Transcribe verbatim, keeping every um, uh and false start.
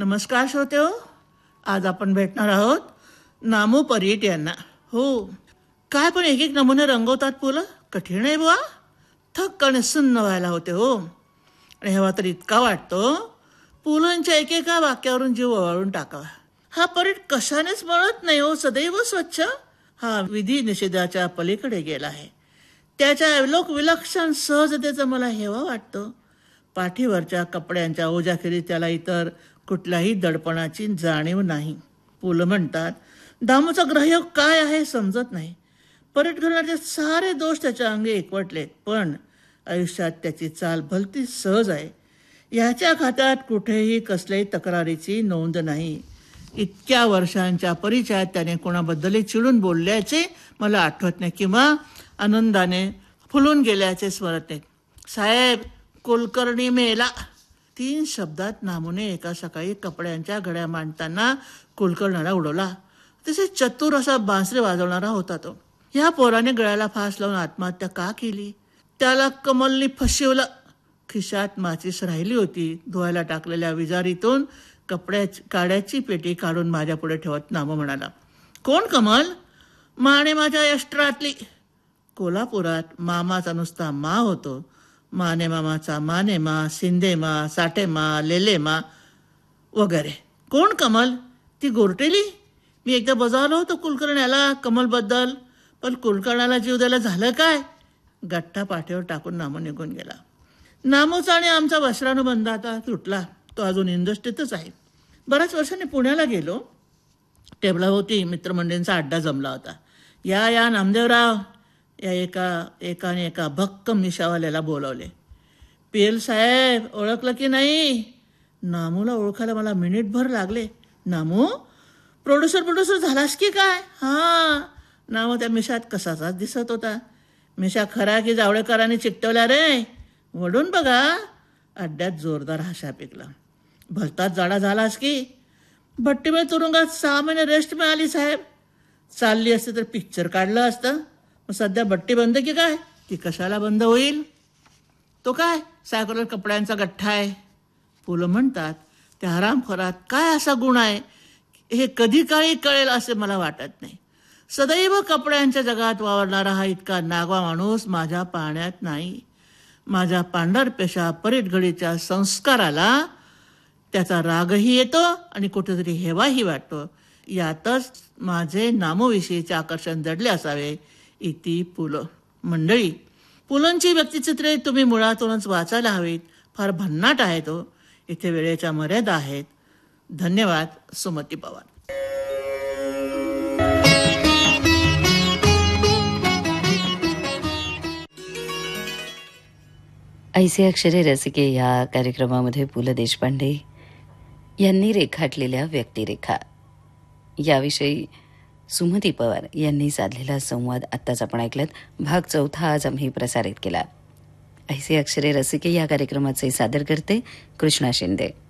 नमस्कार श्रोतेहो, आज आपण भेटणार आहोत नामू परीट यांना. हो, काय पण एक एक नमुने रंगवतात फुलं. कठीण आहे बुवा. थक्क आणि सुन्न व्हायला होते हो. आणि हवा तर इतका वाटतो पुलंच्या एकेका वाक्यावरून जीव ओवाळून टाकावा. हा परीट कशानेच मळत नाही हो, सदैव स्वच्छ. हा विधी निषेधाच्या पलीकडे गेला आहे. त्याच्या लोक विलक्षण सहजतेचा मला हेवा वाटतो. पाठीवरच्या कपड्यांच्या ओझ्याखेरीज त्याला इतर कुठल्याही दडपणाची जाणीव नाही. पुल म्हणतात, दामूचा ग्राह्य काय आहे समजत नाही. परीट घराण्याचे सारे दोष त्याच्या अंगी एकवटलेत, पण आयुष्यात त्याची चाल भलती सहज आहे. याच्या खात्यात कुठेही कसल्याही तक्रारीची नोंद नाही. इतक्या वर्षांच्या परिचयात त्याने कोणाबद्दलही चिडून बोलल्याचे मला आठवत नाही किंवा आनंदाने फुलून गेल्याचे स्मरत नाही. साहेब, कुलकर्णी मेला. तीन शब्दात नामूने एका सकाळी कपड्यांच्या घड्या मांडताना कुलकर्णाला उडवला. तसे चतुर असा बांसरी वाजवणारा होता तो. ह्या पोराने गळ्याला फास लावून आत्महत्या का केली? त्याला कमलनी फसवलं. खिशात माचीस राहिली होती. धुवायला टाकलेल्या विजारीतून कपड्याची काड्याची पेटी काढून माझ्या पुढे ठेवत नामू म्हणाला, कोण कमल? माने माझ्या यष्ट्रातली. कोल्हापुरात मामाचा नुसता मा होतो. माने मामाचा मानेमा, शिंदेमा, साठेमा, लेलेमा वगैरे. कोण कमल? ती गोरटेली. मी एकदा बजावलं होतं कुलकर्ण्याला कमलबद्दल, पण कुलकर्णाला जीव द्यायला झालं काय? गठ्ठा पाठीवर टाकून नामू निघून गेला. नामूचा आणि आमचा वस्त्रानुबंध आता तुटला. तो अजून इंडस्ट्रीतच आहे. बऱ्याच वर्षांनी पुण्याला गेलो. टेबलाभोवती मित्रमंडळींचा अड्डा जमला होता. या या नामदेवराव, या एका एकाने एका भक्कम मिशावाल्याला बोलावले. पीएल साहेब, ओळखलं की नाही? नामूला ओळखायला मला मिनिटभर लागले. नामू, प्रोड्युसर प्रोड्युसर झालास की काय? हां. नामू त्या मिशात कसाचाच दिसत होता. मिशा खरा की जावळेकरांनी चिकटवल्या रे? वडून बघा. अड्ड्यात जोरदार हाशा पिकला. भलताच जाडा झालास की? भट्टीबाई तुरुंगात सहा महिने रेस्ट मिळाली साहेब. चालली असते तर पिक्चर काढलं असतं. मग सध्या बट्टी बंद की काय? ती कशाला बंद होईल? तो काय सायकलवर कपड्यांचा गठ्ठा आहे. फुलं म्हणतात, त्या हरामखोरात काय असा गुण आहे हे कधी काळी कळेल असे मला वाटत नाही. सदैव कपड्यांच्या जगात वावरणारा हा इतका नागवा माणूस माझ्या पाहण्यात नाही. माझ्या पांढरपेशा परीटघडीच्या संस्काराला त्याचा रागही येतो आणि कुठेतरी हेवाही वाटतो. यातच माझे नामूविषयीचे आकर्षण दडले असावे. इति पुलं. मंडळी, पुलंची व्यक्तिचित्रे तुम्ही मुळातूनच वाचायला हवीत. फार भन्नाट आहे तो. इथे वेळेच्या मर्यादा आहेत. धन्यवाद. सुमती पवार. ऐसे अक्षरे रसिके या कार्यक्रमामध्ये पु ल देशपांडे यांनी रेखाटलेल्या व्यक्तिरेखा याविषयी सुमती पवार यांनी साधलेला संवाद आत्ताच आपण ऐकलात. भाग चौथा आज आम्ही प्रसारित केला. ऐसे अक्षरे रसिके या कार्यक्रमाचे सादर करते कृष्णा शिंदे.